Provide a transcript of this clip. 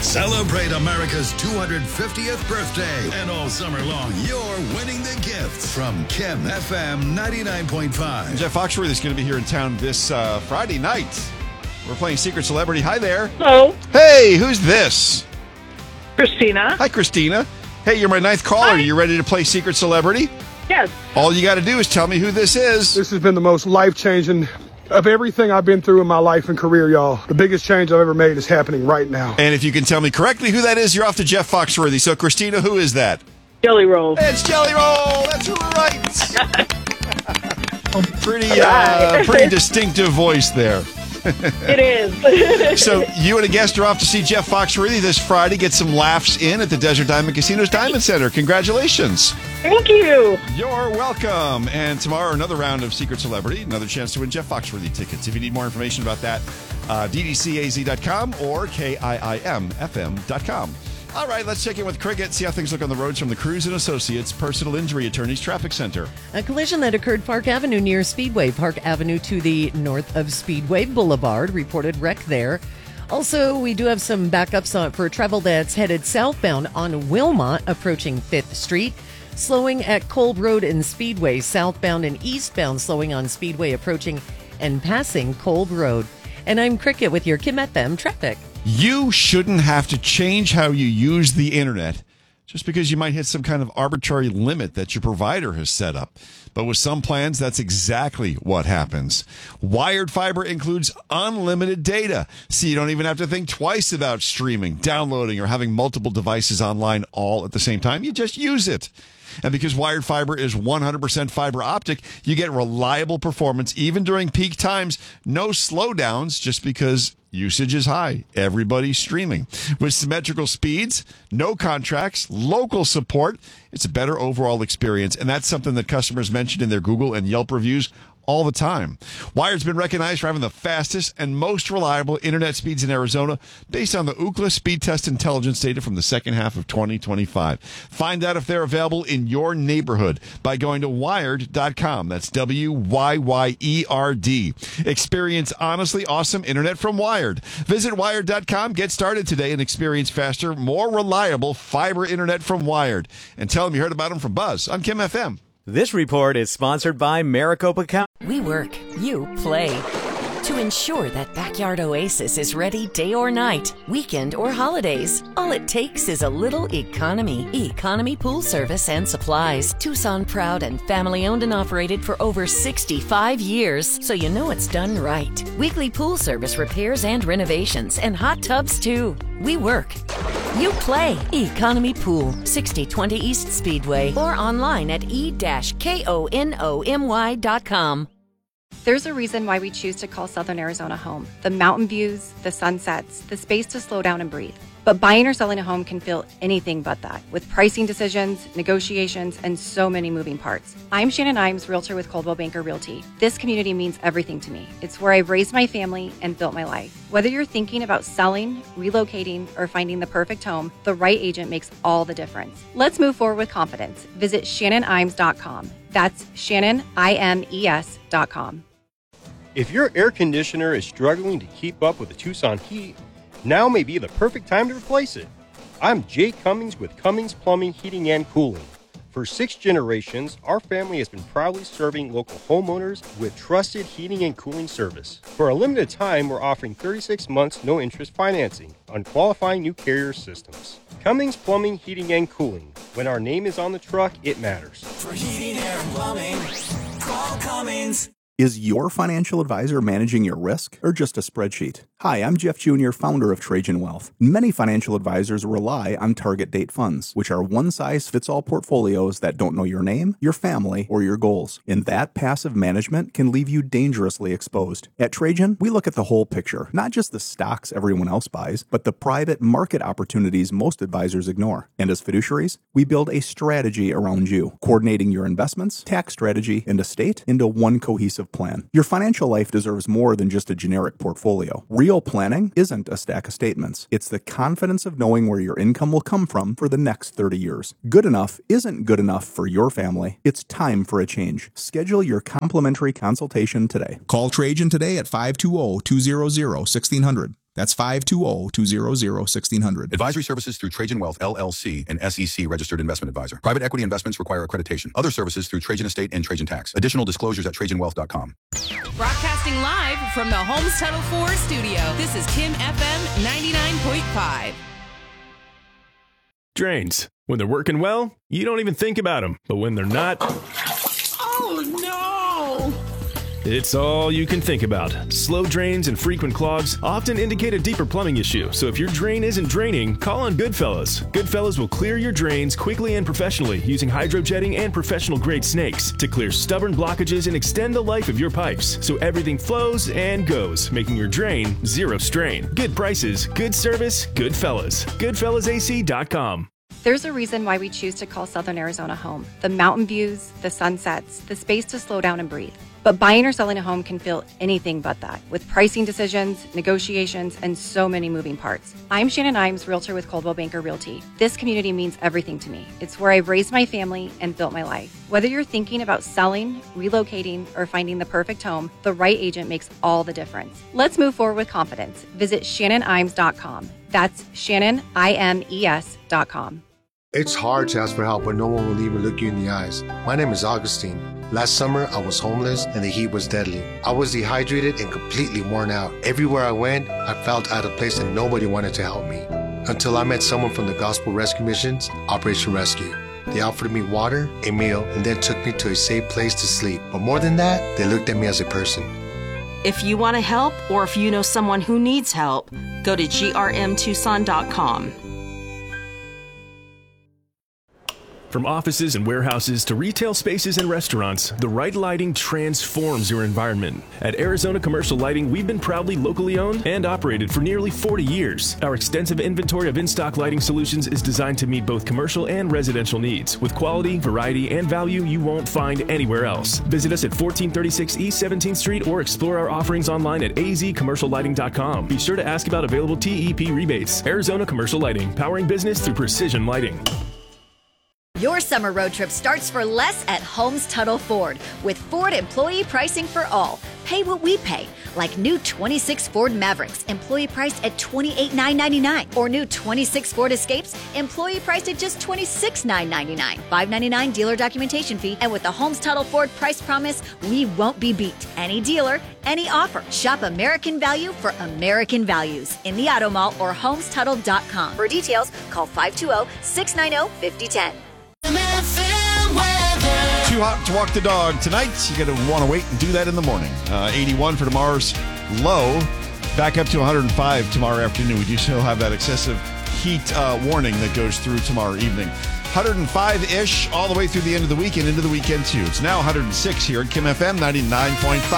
Celebrate America's 250th birthday. And all summer long, you're winning the gifts from Kim FM 99.5. Jeff Foxworthy is going to be here in town this Friday night. We're playing Secret Celebrity. Hi there. Hello. Hey, who's this? Christina. Hi, Christina. Hey, you're my ninth caller. Hi. Are you ready to play Secret Celebrity? Yes. All you got to do is tell me who this is. This has been the most life-changing of everything I've been through in my life and career, y'all. The biggest change I've ever made is happening right now. And if you can tell me correctly who that is, you're off to Jeff Foxworthy. So, Christina, who is that? Jelly Roll. It's Jelly Roll. That's right. Pretty distinctive voice there. It is. So you and a guest are off to see Jeff Foxworthy this Friday. Get some laughs in at the Desert Diamond Casino's Diamond Center. Congratulations. Thank you. You're welcome. And tomorrow, another round of Secret Celebrity. Another chance to win Jeff Foxworthy tickets. If you need more information about that, ddcaz.com or KIIMFM.com. All right, let's check in with Cricket, see how things look on the roads from the Cruz & Associates Personal Injury Attorneys Traffic Center. A collision that occurred Park Avenue near Speedway. Park Avenue to the north of Speedway Boulevard. Reported wreck there. Also, we do have some backups for travel that's headed southbound on Wilmot, approaching 5th Street. Slowing at Kolb Road and Speedway. Southbound and eastbound slowing on Speedway, approaching and passing Kolb Road. And I'm Cricket with your Kim FM traffic. You shouldn't have to change how you use the internet just because you might hit some kind of arbitrary limit that your provider has set up. But with some plans, that's exactly what happens. Wired fiber includes unlimited data, so you don't even have to think twice about streaming, downloading, or having multiple devices online all at the same time. You just use it. And because wired fiber is 100% fiber optic, you get reliable performance even during peak times. No slowdowns just because usage is high. Everybody's streaming. With symmetrical speeds, no contracts, local support, it's a better overall experience. And that's something that customers mentioned in their Google and Yelp reviews all the time. Wired's been recognized for having the fastest and most reliable internet speeds in Arizona based on the Ookla speed test intelligence data from the second half of 2025. Find out if they're available in your neighborhood by going to wired.com. That's WYYERD. Experience honestly awesome internet from Wired. Visit wired.com, get started today, and experience faster, more reliable fiber internet from Wired. And tell them you heard about them from Buzz on Kim FM. This report is sponsored by Maricopa County. We work, you play. To ensure that Backyard Oasis is ready day or night, weekend or holidays, all it takes is a little economy. Economy Pool Service and Supplies. Tucson proud and family owned and operated for over 65 years, so you know it's done right. Weekly pool service repairs and renovations, and hot tubs too. We work. You play. Economy Pool, 6020 East Speedway, or online at e-konomy.com. There's a reason why we choose to call Southern Arizona home. The mountain views, the sunsets, the space to slow down and breathe. But buying or selling a home can feel anything but that, with pricing decisions, negotiations, and so many moving parts. I'm Shannon Imes, realtor with Coldwell Banker Realty. This community means everything to me. It's where I've raised my family and built my life. Whether you're thinking about selling, relocating, or finding the perfect home, the right agent makes all the difference. Let's move forward with confidence. Visit shannonimes.com. That's shannonimes.com. If your air conditioner is struggling to keep up with the Tucson heat, now may be the perfect time to replace it. I'm Jay Cummings with Cummings Plumbing, Heating, and Cooling. For 6 generations, our family has been proudly serving local homeowners with trusted heating and cooling service. For a limited time, we're offering 36 months no-interest financing on qualifying new carrier systems. Cummings Plumbing, Heating, and Cooling. When our name is on the truck, it matters. For heating, air, and plumbing, call Cummings. Is your financial advisor managing your risk or just a spreadsheet? Hi, I'm Jeff Jr., founder of Trajan Wealth. Many financial advisors rely on target date funds, which are one-size-fits-all portfolios that don't know your name, your family, or your goals. And that passive management can leave you dangerously exposed. At Trajan, we look at the whole picture, not just the stocks everyone else buys, but the private market opportunities most advisors ignore. And as fiduciaries, we build a strategy around you, coordinating your investments, tax strategy, and estate into one cohesive plan. Your financial life deserves more than just a generic portfolio. Real planning isn't a stack of statements. It's the confidence of knowing where your income will come from for the next 30 years. Good enough isn't good enough for your family. It's time for a change. Schedule your complimentary consultation today. Call Trajan today at 520-200-1600. That's 520-200-1600. Advisory services through Trajan Wealth, LLC, an SEC registered investment advisor. Private equity investments require accreditation. Other services through Trajan Estate and Trajan Tax. Additional disclosures at TrajanWealth.com. Broadcasting live from the Holmes Tuttle 4 studio, this is Kim FM 99.5. Drains. When they're working well, you don't even think about them. But when they're not... Oh, no! It's all you can think about. Slow drains and frequent clogs often indicate a deeper plumbing issue, so if your drain isn't draining, call on Goodfellas. Goodfellas will clear your drains quickly and professionally using hydrojetting and professional-grade snakes to clear stubborn blockages and extend the life of your pipes, so everything flows and goes, making your drain zero strain. Good prices, good service, Goodfellas. GoodfellasAC.com. There's a reason why we choose to call Southern Arizona home. The mountain views, the sunsets, the space to slow down and breathe. But buying or selling a home can feel anything but that, with pricing decisions, negotiations, and so many moving parts. I'm Shannon Imes, realtor with Coldwell Banker Realty. This community means everything to me. It's where I've raised my family and built my life. Whether you're thinking about selling, relocating, or finding the perfect home, the right agent makes all the difference. Let's move forward with confidence. Visit ShannonImes.com. That's ShannonImes.com. It's hard to ask for help when no one will even look you in the eyes. My name is Augustine. Last summer, I was homeless and the heat was deadly. I was dehydrated and completely worn out. Everywhere I went, I felt out of place and nobody wanted to help me. Until I met someone from the Gospel Rescue Missions, Operation Rescue. They offered me water, a meal, and then took me to a safe place to sleep. But more than that, they looked at me as a person. If you want to help or if you know someone who needs help, go to grmtucson.com. From offices and warehouses to retail spaces and restaurants, the right lighting transforms your environment. At Arizona Commercial Lighting, we've been proudly locally owned and operated for nearly 40 years. Our extensive inventory of in-stock lighting solutions is designed to meet both commercial and residential needs, with quality, variety, and value you won't find anywhere else. Visit us at 1436 East 17th Street or explore our offerings online at azcommerciallighting.com. Be sure to ask about available TEP rebates. Arizona Commercial Lighting, powering business through precision lighting. Your summer road trip starts for less at Holmes Tuttle Ford with Ford employee pricing for all. Pay what we pay, like new 26 Ford Mavericks, employee priced at $28,999, or new 26 Ford Escapes, employee priced at just $26,999. $599 dealer documentation fee, and with the Holmes Tuttle Ford price promise, we won't be beat. Any dealer, any offer. Shop American value for American values in the Auto Mall or HolmesTuttle.com. For details, call 520-690-5010. Too hot to walk the dog tonight. You're going to want to wait and do that in the morning. 81 for tomorrow's low. Back up to 105 tomorrow afternoon. We do still have that excessive heat warning that goes through tomorrow evening. 105-ish all the way through the end of the week and into the weekend, too. It's now 106 here at Kim FM 99.5.